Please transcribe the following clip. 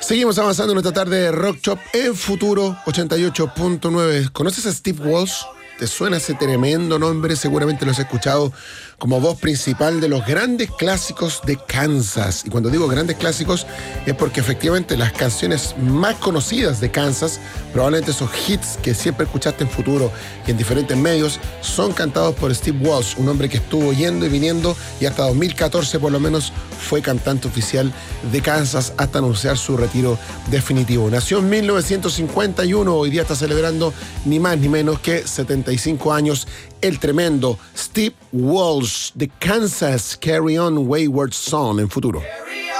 Seguimos avanzando en nuestra tarde de Rock Shop en Futuro 88.9. ¿Conoces a Steve Walsh? ¿Te suena ese tremendo nombre? Seguramente lo has escuchado como voz principal de los grandes clásicos de Kansas. Y cuando digo grandes clásicos es porque efectivamente las canciones más conocidas de Kansas, probablemente esos hits que siempre escuchaste en Futuro y en diferentes medios, son cantados por Steve Walsh, un hombre que estuvo yendo y viniendo y hasta 2014 por lo menos fue cantante oficial de Kansas hasta anunciar su retiro definitivo. Nació en 1951, hoy día está celebrando ni más ni menos que 75 años el tremendo Steve Walsh de Kansas. Carry On Wayward Son en Futuro.